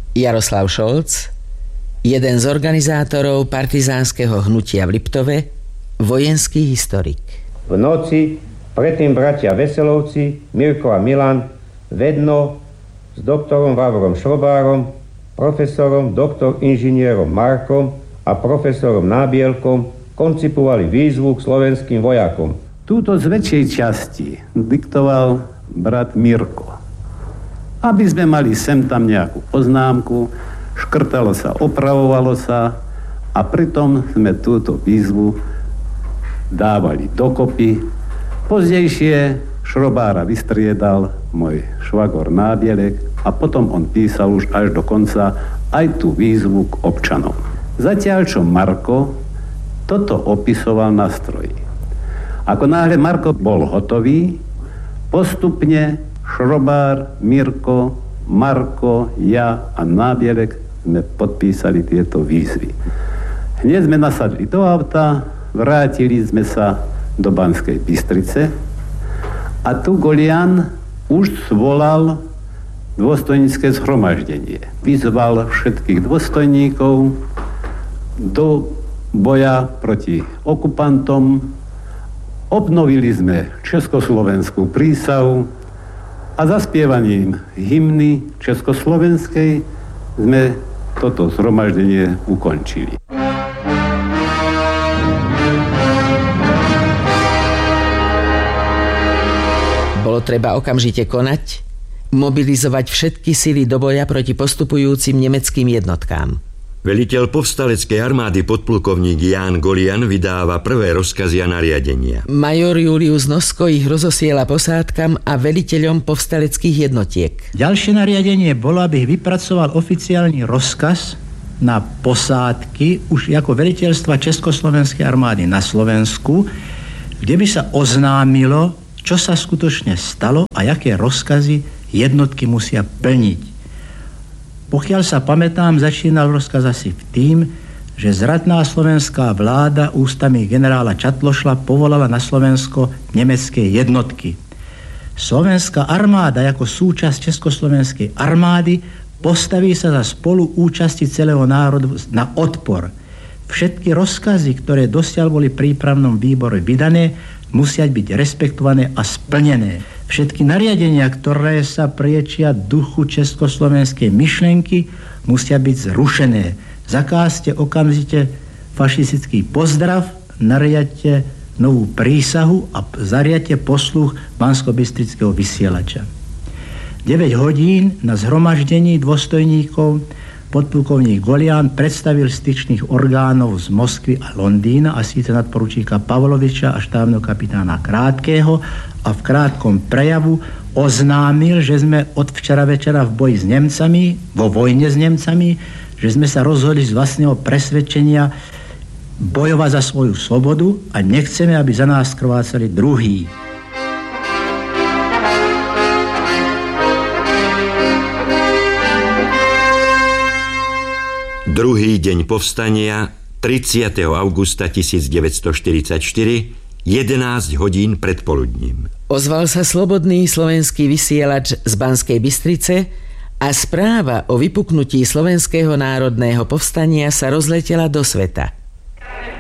Jaroslav Šolc, jeden z organizátorov partizánskeho hnutia v Liptove, vojenský historik. V noci predtým bratia Veselovci, Mirko a Milan, vedno s doktorom Vavrom Šrobárom, profesorom, doktor inžinierom Markom a profesorom Nábielkom koncipovali výzvu k slovenským vojakom. Túto z väčšej časti diktoval brat Mirko. Aby sme mali sem tam nejakú poznámku, škrtalo sa, opravovalo sa a pritom sme túto výzvu dávali dokopy. Pozdejšie Šrobára vystriedal môj švagor Nábielek a potom on písal už až do konca aj tú výzvu k občanom. Zatiaľ čo Marko toto opisoval na stroji. Ako náhle Marko bol hotový, postupne Šrobár, Mirko, Marko, ja a Nábielek sme podpísali tieto výzvy. Hneď sme nasadli do auta, vrátili sme sa do Banskej Bystrice a tu Golian už svolal dôstojnícke zhromaždenie. Vyzval všetkých dôstojníkov do boja proti okupantom. Obnovili sme československú prísahu a zaspievaním hymny československej sme toto zhromaždenie ukončili. Bolo treba okamžite konať, mobilizovať všetky sily do boja proti postupujúcim nemeckým jednotkám. Veliteľ povstaleckej armády podplukovník Ján Golian vydáva prvé rozkazy a nariadenia. Major Julius Nosko ich rozosiela posádkam a veliteľom povstaleckých jednotiek. Ďalšie nariadenie bolo, aby vypracoval oficiálny rozkaz na posádky už ako veliteľstva Československej armády na Slovensku, kde by sa oznámilo, čo sa skutočne stalo a aké rozkazy jednotky musia plniť. Pokiaľ sa pamätám, začínal rozkaz asi v tým, že zradná slovenská vláda ústami generála Čatlošla povolala na Slovensko nemecké jednotky. Slovenská armáda ako súčasť Československej armády postaví sa za spoluúčasti celého národu na odpor. Všetky rozkazy, ktoré dosiaľ boli v prípravnom výbore vydané, musia byť respektované a splnené. Všetky nariadenia, ktoré sa priečia duchu československej myšlenky, musia byť zrušené. Zakázte okamžite fašistický pozdrav, nariadte novú prísahu a zariadte posluch banskobystrického vysielača. 9 hodín na zhromaždení dôstojníkov podplukovník Golian predstavil styčných orgánov z Moskvy a Londýna, a síce nadporučíka Pavloviča a štábneho kapitána Krátkého, a v krátkom prejavu oznámil, že sme od včera večera v boji s Nemcami, vo vojne s Nemcami, že sme sa rozhodli z vlastného presvedčenia bojovať za svoju slobodu a nechceme, aby za nás krvácali druhí. Druhý deň povstania, 30. augusta 1944, 11 hodín predpoludním. Ozval sa slobodný slovenský vysielač z Banskej Bystrice a správa o vypuknutí slovenského národného povstania sa rozletela do sveta.